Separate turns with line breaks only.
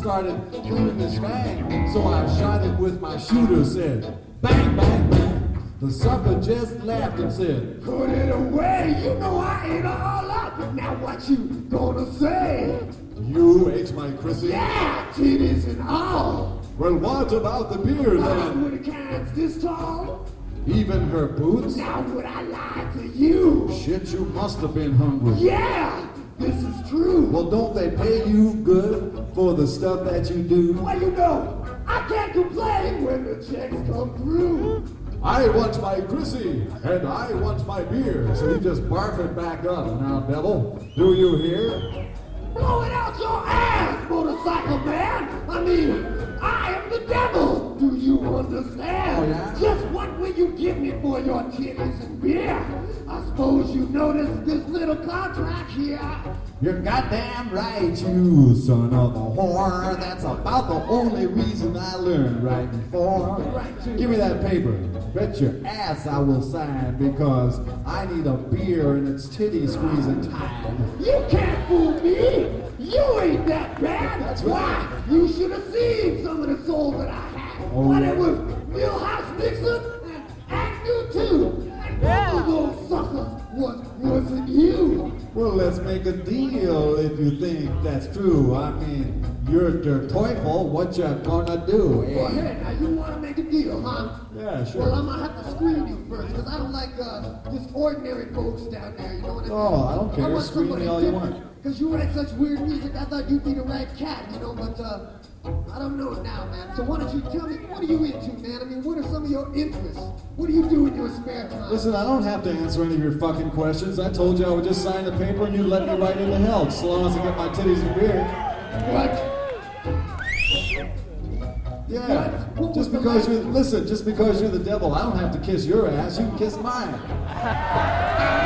started cleaning his fang. So I shot it with my shooter, said, bang, bang, bang. The sucker just laughed and said,
put it away, you know I ate all up. Now what you gonna say?
You ate my Chrissy?
Yeah, titties and all.
Well, what about the beer then?
Were the cans this tall?
Even her boots?
Now would I lie to you?
Shit, you must have been hungry.
Yeah, this is true.
Well, don't they pay you good for the stuff that you do?
Well, you know, I can't complain when the checks come through.
I want my Chrissy, and I want my beer. So you just barf it back up. Now, devil, do you hear?
Blow it out your ass, motorcycle man! I mean, I am the devil! Do you understand?
Oh, yeah?
Just what will you give me for your titties and beer? I suppose you noticed this little contract here.
You're goddamn right, you son of a whore. That's about the only reason I learned right before.
Right, too.
Give me that paper. Bet your ass I will sign because I need a beer and it's titty squeezing time.
You can't fool me! You ain't that bad!
That's
Why?
right.
You should have seen some of the souls that I had.
Oh,
But
yeah?
it was Milhouse Nixon and Agnew too. And both of those suckers wasn't you.
Well, let's make a deal if you think that's true. I mean, you're der Teufel, what you gonna do, eh?
Well, hey, now you want to make a deal, huh?
Yeah, sure.
Well, I'm gonna have to screen you first, because I don't like just ordinary folks down there, you know what I mean?
Oh, I don't care.
want
Screen me
somebody
all you
different.
want.
Because you write such weird music, I thought you'd be the right cat, you know, but I don't know now, man. So why don't you tell me, what are you into, man? I mean, what are some of your interests? What do you do in your spare time?
Listen, I don't have to answer any of your fucking questions. I told you I would just sign the paper and you'd let me right into hell, so long as I get my titties and beer.
What?
Yeah.
What
Just
was the
because
last-
just because you're the devil, I don't have to kiss your ass. You can kiss mine.